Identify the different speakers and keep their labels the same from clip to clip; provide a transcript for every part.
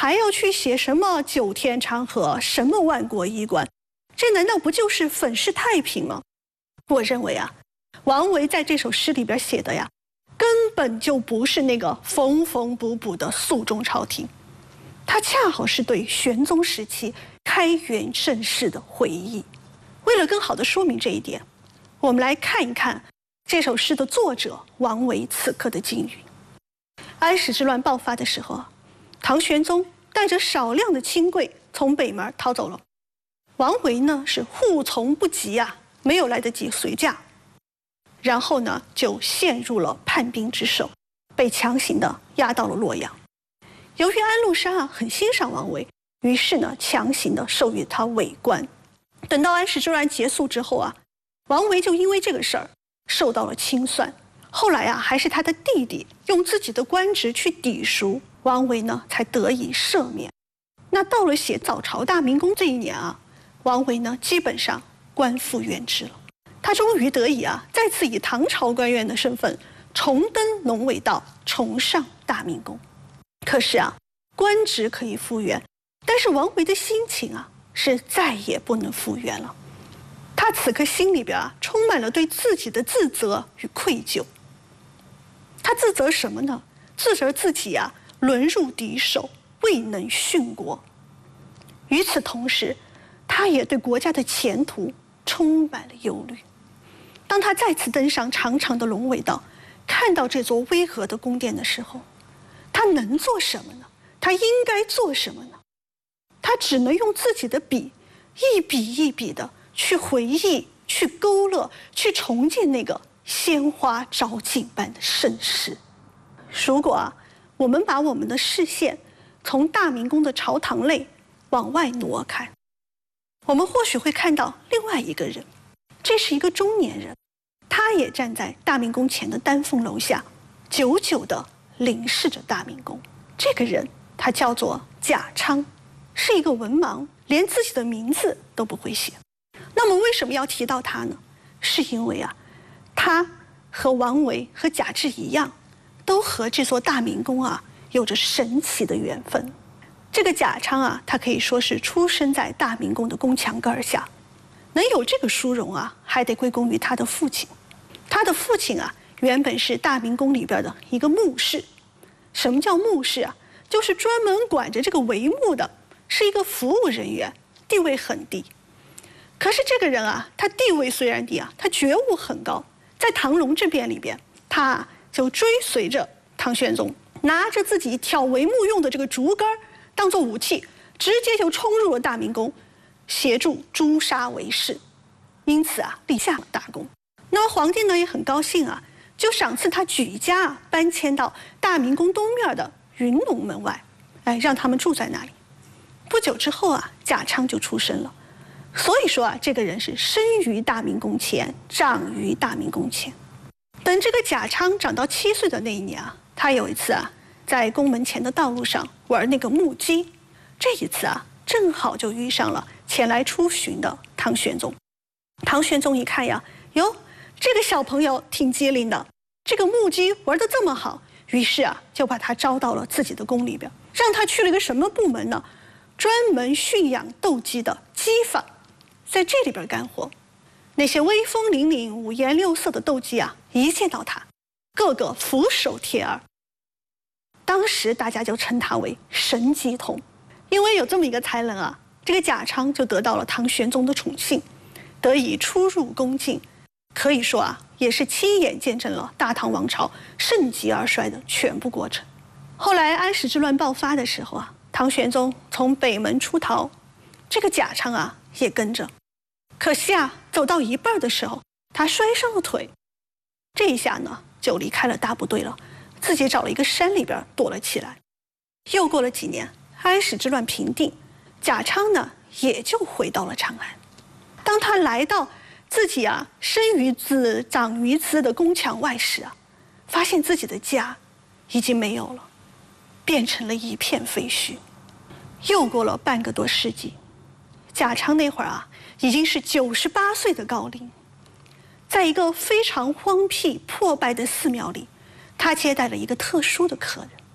Speaker 1: 还要去写什么九天长河，什么万国衣冠？这难道不就是粉饰太平吗？我认为啊，王维在这首诗里边写的呀，根本就不是那个缝缝补补的肃宗朝廷，它恰好是对玄宗时期开元盛世的回忆。为了更好地说明这一点，我们来看一看这首诗的作者王维此刻的境遇。安史之乱爆发的时候，唐玄宗带着少量的亲贵从北门逃走了，王维呢是护从不及啊，没有来得及随驾，然后呢就陷入了叛兵之手，被强行的押到了洛阳。由于安禄山啊很欣赏王维，于是呢强行的授予他伪官。等到安史之乱结束之后啊，王维就因为这个事儿受到了清算。后来啊，还是他的弟弟用自己的官职去抵赎，王维呢才得以赦免。那到了写早朝大明宫这一年啊，王维呢基本上官复原职了。他终于得以啊再次以唐朝官员的身份重登龙尾道，重上大明宫。可是啊，官职可以复原，但是王维的心情啊是再也不能复原了。他此刻心里边啊充满了对自己的自责与愧疚。他自责什么呢？自责自己啊沦入敌手，未能殉国。与此同时，他也对国家的前途充满了忧虑。当他再次登上长长的龙尾道，看到这座巍峨的宫殿的时候，他能做什么呢？他应该做什么呢？他只能用自己的笔，一笔一笔的去回忆，去勾勒，去重建那个鲜花着锦般的盛世。如果啊，我们把我们的视线从大明宫的朝堂内往外挪开，我们或许会看到另外一个人。这是一个中年人，他也站在大明宫前的丹凤楼下，久久地凝视着大明宫。这个人他叫做贾昌，是一个文盲，连自己的名字都不会写。那么为什么要提到他呢？是因为啊，他和王维和贾至一样，都和这座大明宫啊有着神奇的缘分。这个贾昌啊，他可以说是出生在大明宫的宫墙根下，能有这个殊荣啊，还得归功于他的父亲。他的父亲啊，原本是大明宫里边的一个幕士。什么叫幕士啊？就是专门管着这个帷幕的，是一个服务人员，地位很低。可是这个人啊，他地位虽然低啊，他觉悟很高。在唐隆之变里边，他就追随着唐玄宗，拿着自己挑帷幕用的这个竹竿当做武器，直接就冲入了大明宫，协助诛杀韦氏，因此啊立下了大功。那么皇帝呢也很高兴啊，就赏赐他举家啊搬迁到大明宫东面的云龙门外，让他们住在那里。不久之后啊，贾昌就出生了。所以说啊，这个人是生于大明宫前，长于大明宫前。等这个贾昌长到7岁的那一年啊，他有一次啊，在宫门前的道路上玩那个木屐。这一次啊，正好就遇上了前来出巡的唐玄宗。唐玄宗一看呀，哟，这个小朋友挺机灵的，这个木屐玩得这么好，于是啊，就把他招到了自己的宫里边，让他去了一个什么部门呢？专门驯养斗鸡的鸡坊。在这里边干活，那些威风凛凛、五颜六色的斗鸡啊，一见到他，个个俯首帖耳。当时大家就称他为神鸡童，因为有这么一个才能啊，这个贾昌就得到了唐玄宗的宠幸，得以出入宫禁，可以说啊，也是亲眼见证了大唐王朝盛极而衰的全部过程。后来安史之乱爆发的时候啊，唐玄宗从北门出逃，这个贾昌啊也跟着。可惜啊，走到一半的时候，他摔伤了腿，这一下呢就离开了大部队了，自己找了一个山里边躲了起来。又过了几年，安史之乱平定，贾昌呢也就回到了长安。当他来到自己啊生于此长于此的宫墙外时啊，发现自己的家已经没有了，变成了一片废墟。又过了半个多世纪，贾昌那会儿啊已经是98岁的高龄，在一个非常荒僻破败的寺庙里，他接待了一个特殊的客人。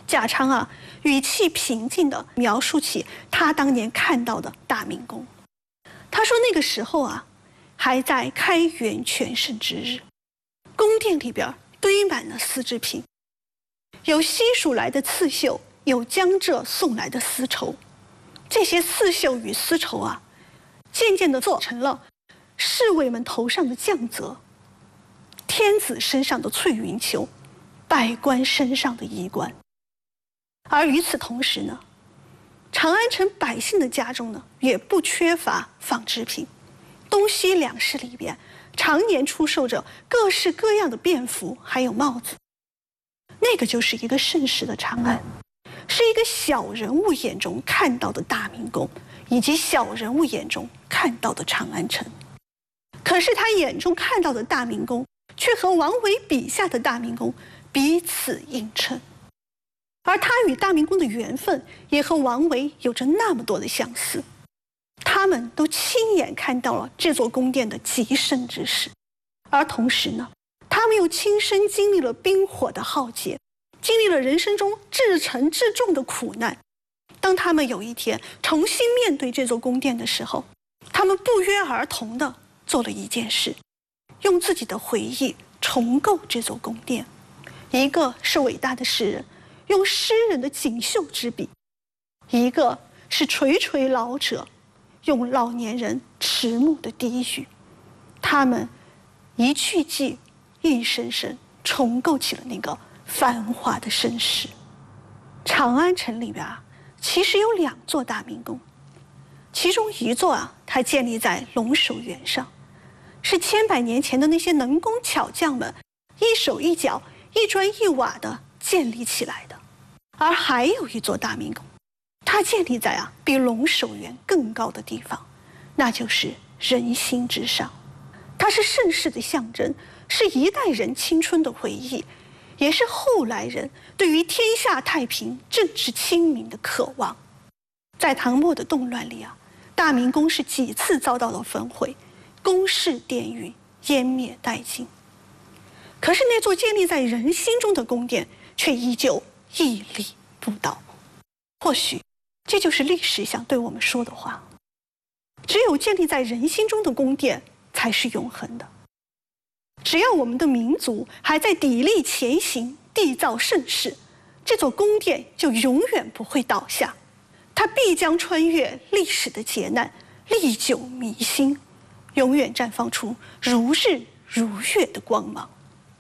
Speaker 1: 贾昌啊，语气平静地描述起他当年看到的大明宫。他说那个时候啊，还在开元全盛之日，宫殿里边堆满了丝织品，有西蜀来的刺绣，有江浙送来的丝绸。这些刺绣与丝绸啊，渐渐地做成了侍卫们头上的降泽，天子身上的翠云裘，百官身上的衣冠。而与此同时呢，长安城百姓的家中呢，也不缺乏纺织品。东西两市里边，常年出售着各式各样的便服，还有帽子。那个就是一个盛世的长安，是一个小人物眼中看到的大明宫，以及小人物眼中看到的长安城。可是他眼中看到的大明宫，却和王维笔下的大明宫彼此映衬。而他与大明宫的缘分，也和王维有着那么多的相似。他们都亲眼看到了这座宫殿的极盛之时，而同时呢，他们又亲身经历了冰火的浩劫，经历了人生中至沉至重的苦难。当他们有一天重新面对这座宫殿的时候，他们不约而同地做了一件事，用自己的回忆重构这座宫殿。一个是伟大的诗人，用诗人的锦绣之笔；一个是垂垂老者，用老年人迟暮的低语。他们一句句一声声重构起了那个繁华的盛世。长安城里边啊，其实有2座大明宫，其中一座啊，它建立在龙首原上，是千百年前的那些能工巧匠们一手一脚、一砖一瓦的建立起来的。而还有一座大明宫，它建立在啊比龙首原更高的地方，那就是人心之上。它是盛世的象征，是一代人青春的回忆，也是后来人对于天下太平、政治清明的渴望。在唐末的动乱里啊，大明宫是几次遭到了焚毁，宫室殿宇湮灭殆尽。可是那座建立在人心中的宫殿，却依旧屹立不倒。或许这就是历史想对我们说的话，只有建立在人心中的宫殿才是永恒的。只要我们的民族还在砥砺前行，缔造盛世，这座宫殿就永远不会倒下，它必将穿越历史的劫难，历久弥新，永远绽放出如日如月的光芒。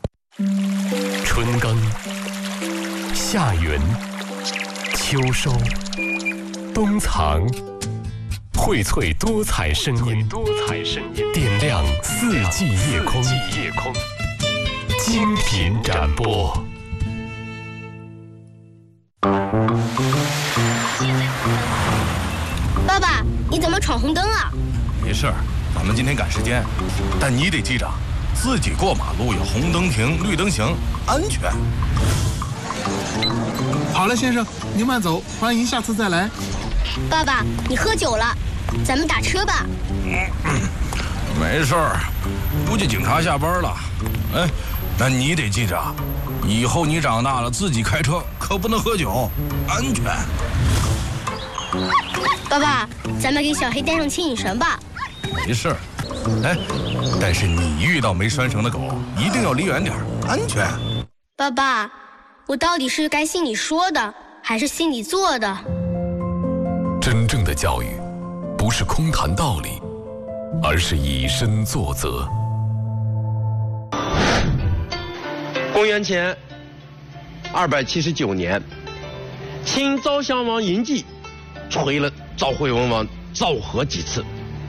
Speaker 2: 春耕、夏耘、秋收、冬藏，荟萃多彩声音，点亮四季夜空，精品展播。
Speaker 3: 爸爸，你怎么闯红灯啊？
Speaker 4: 没事儿，咱们今天赶时间，但你得记着，自己过马路要红灯停，绿灯行，安全。
Speaker 5: 好了，先生，您慢走，欢迎下次再来。
Speaker 3: 爸爸，你喝酒了，咱们打车吧。
Speaker 4: 没事儿，估计警察下班了。哎，但你得记着，以后你长大了自己开车可不能喝酒，安全。
Speaker 3: 爸爸，咱们给小黑带上牵引绳吧。
Speaker 4: 没事儿，哎，但是你遇到没拴绳的狗，一定要离远点，安全。
Speaker 3: 爸爸，我到底是该信你说的，还是信你做的？
Speaker 2: 真正的教育，不是空谈道理，而是以身作则。
Speaker 6: 公元前279年，秦昭襄王嬴稷锤了赵惠文王赵和几次，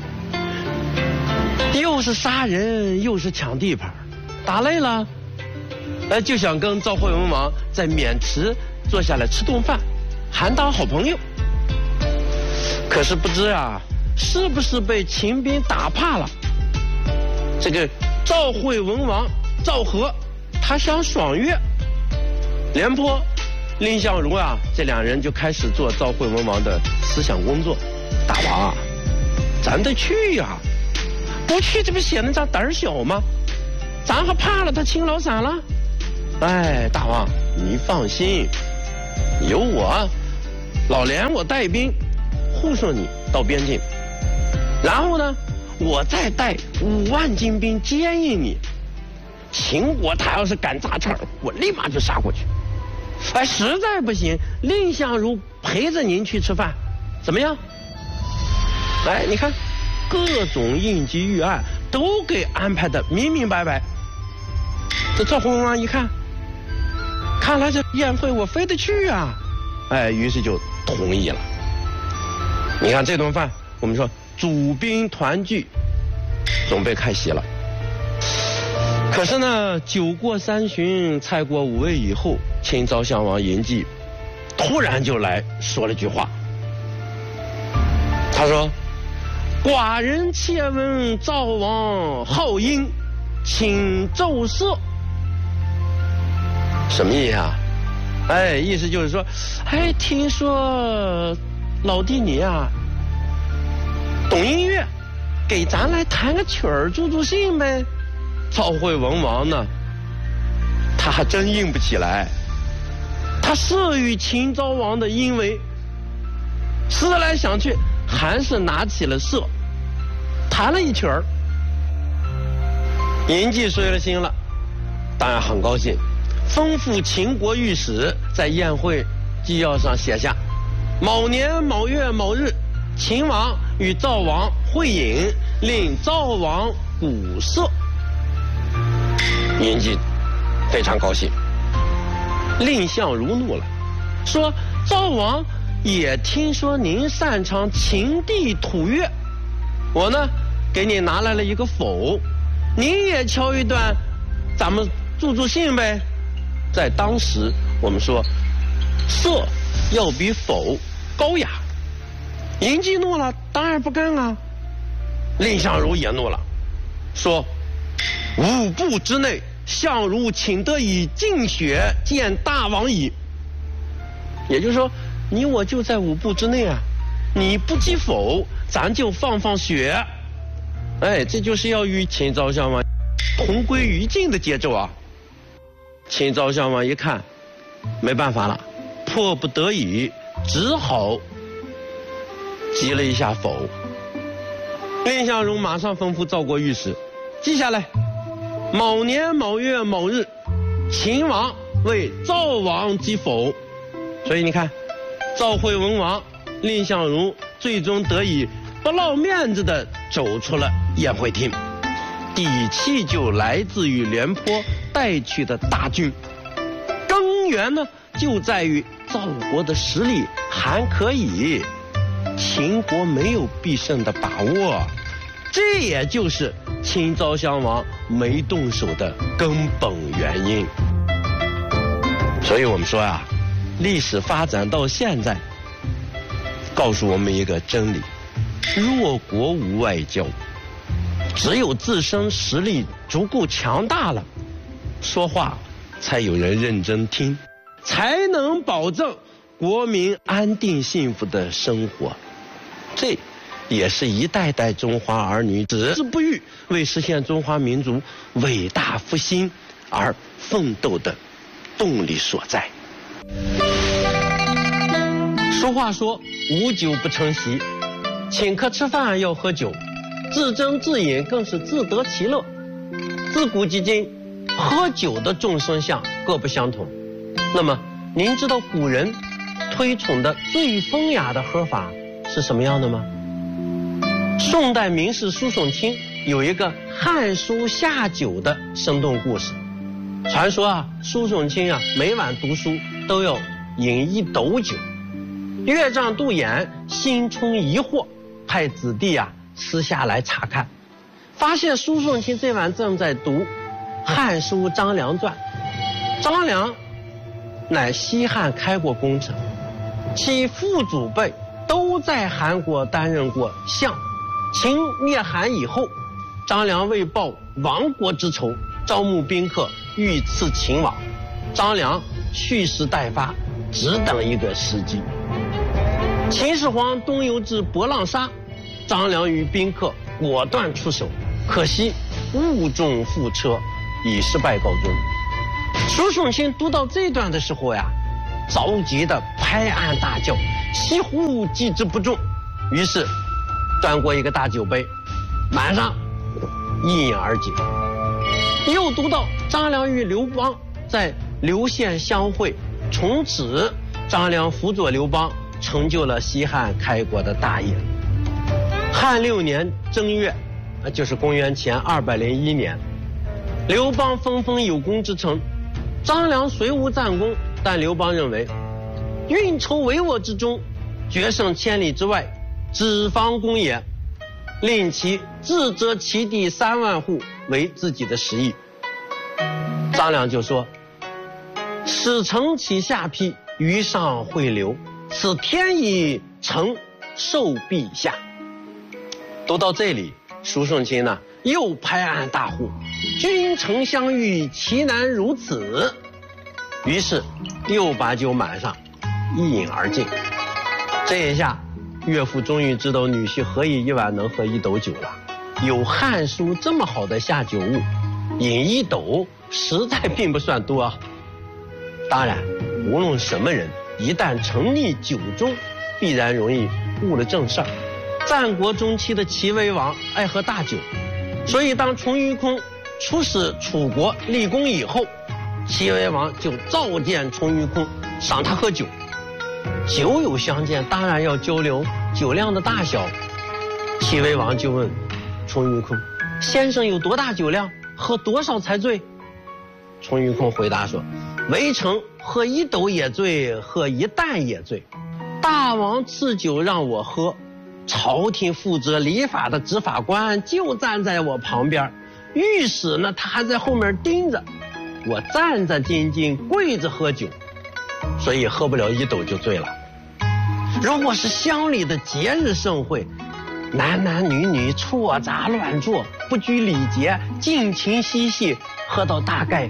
Speaker 6: 又是杀人又是抢地盘，打累了，就想跟赵惠文王在渑池坐下来吃顿饭，还当好朋友。可是不知啊，是不是被秦兵打怕了？这个赵惠文王赵和，他想爽约，廉颇、蔺相如啊，这2人就开始做赵惠文王的思想工作。大王啊，咱得去呀，不去这不显得咱胆儿小吗？咱还怕了他秦老三了？哎，大王你放心， 由我老连我带兵护送你到边境，然后呢，我再带5万精兵接应你。秦国他要是敢砸场，我立马就杀过去。哎，实在不行，蔺相如陪着您去吃饭，怎么样？哎，你看，各种应急预案都给安排的明明白白。这赵惠文王一看，看来这宴会我非得去啊！哎，于是就同意了。你看这顿饭，我们说主宾团聚，准备开席了。可是呢，酒过3巡，菜过5味以后，秦昭襄王嬴稷突然就来说了句话。他说：“寡人窃闻赵王好音，请奏射。”什么意思啊？哎，意思就是说，哎，听说老弟你啊懂音乐，给咱来弹个曲儿助助兴呗。赵惠文王呢，他还真硬不起来，他慑于秦昭王的淫威，思来想去，还是拿起了瑟，弹了一曲儿。嬴稷碎了心了，当然很高兴，吩咐秦国御史在宴会纪要上写下：某年某月某日，秦王与赵王会饮，令赵王鼓瑟。嬴稷非常高兴，蔺相如怒了，说：赵王也听说您擅长秦地土乐，我呢给你拿来了一个否，您也敲一段，咱们助助兴呗。在当时我们说瑟要比否高雅。嬴稷怒了，当然不干啊。蔺相如也怒了，说5步之内，相如请得以进雪见大王矣。也就是说，你我就在5步之内啊，你不击否，咱就放雪。哎，这就是要与秦昭襄王同归于尽的节奏啊。秦昭襄王一看没办法了，迫不得已只好击了一下否。蔺相如马上吩咐赵国御史记下来：某年某月某日，秦王为赵王击否。所以你看，赵惠文王蔺相如最终得以不落面子的走出了宴会厅，底气就来自于廉颇带去的大军，根源呢就在于赵国的实力还可以，秦国没有必胜的把握，这也就是秦昭襄王没动手的根本原因。所以我们说啊，历史发展到现在，告诉我们一个真理：弱国无外交，只有自身实力足够强大了，说话才有人认真听，才能保证国民安定幸福的生活。这也是一代代中华儿女矢志不渝，为实现中华民族伟大复兴而奋斗的动力所在。俗话说，无酒不成席，请客吃饭要喝酒，自斟自饮更是自得其乐。自古至今，喝酒的众生相各不相同。那么，您知道古人推崇的最风雅的喝法是什么样的吗？宋代名士苏颂清有一个汉书下酒的生动故事。传说啊，苏颂清啊每晚读书都要饮1斗酒。岳丈杜衍心存疑惑，派子弟啊私下来查看，发现苏颂清这晚正在读《汉书·张良传》。张良乃西汉开国功臣，其父祖辈都在韩国担任过相。秦灭韩以后，张良为报亡国之仇，招募宾客御赐秦王。张良蓄势待发，只等一个时机。秦始皇东游至博浪沙，张良与宾客果断出手，可惜误中覆车，以失败告终。苏颂清读到这段的时候呀， 着急的拍案大叫，西湖击之不中。于是端过一个大酒杯，满上一饮而尽。又读到张良与刘邦在刘县相会，从此张良辅佐刘邦，成就了西汉开国的大业。汉6年正月，就是公元前201年，刘邦分封有功之城，张良虽无战功，但刘邦认为运筹帷幄之中，决胜千里之外，只防公也，令其自折其地3万户为自己的食邑。张良就说：使城其下邳，于上会流，此天意，诚受陛下。读到这里，叔宋卿呢又拍案大呼：君臣相遇，其难如此。于是又把酒满上，一饮而尽。这一下岳父终于知道女婿何以一晚能喝1斗酒了。有《汉书》这么好的下酒物，饮1斗实在并不算多啊。当然，无论什么人，一旦沉溺酒中，必然容易误了正事儿。战国中期的齐威王爱喝大酒，所以当淳于髡出使楚国立功以后，齐威王就召见淳于髡，赏他喝酒。酒友相见，当然要交流酒量的大小。齐威王就问淳于髡：先生有多大酒量？喝多少才醉？淳于髡回答说：微臣喝1斗也醉，喝1担也醉。大王赐酒让我喝，朝廷负责礼法的执法官就站在我旁边，御史呢他还在后面盯着我，战战兢兢跪着喝酒，所以喝不了1斗就醉了。如果是乡里的节日盛会，男男女女错杂乱坐，不拘礼节，尽情嬉戏，喝到大概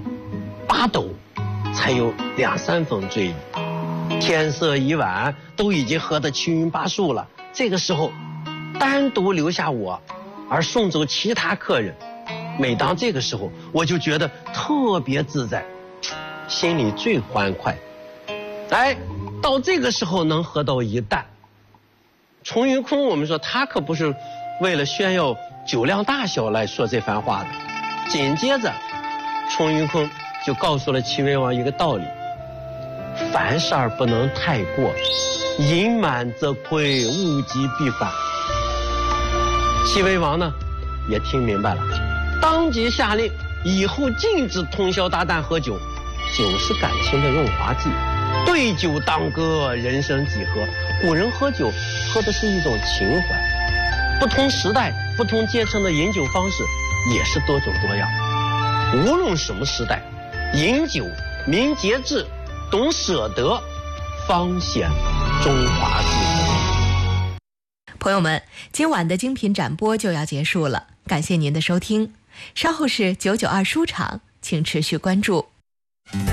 Speaker 6: 8斗才有2、3分醉意。天色已晚，都已经喝得七晕八素了，这个时候单独留下我，而送走其他客人，每当这个时候，我就觉得特别自在，心里最欢快。到这个时候能喝到1担。淳于髡我们说他可不是为了炫耀酒量大小来说这番话的。紧接着淳于髡就告诉了齐威王一个道理：凡事儿不能太过，饮满则亏，物极必反。齐威王呢也听明白了，当即下令以后禁止通宵达旦喝酒。酒是感情的润滑剂，对酒当歌，人生几何。古人喝酒喝的是一种情怀，不同时代不同阶层的饮酒方式也是多种多样。无论什么时代，饮酒明节制，懂舍得，方显中华之风。
Speaker 7: 朋友们，今晚的精品展播就要结束了，感谢您的收听。稍后是992书场，请持续关注。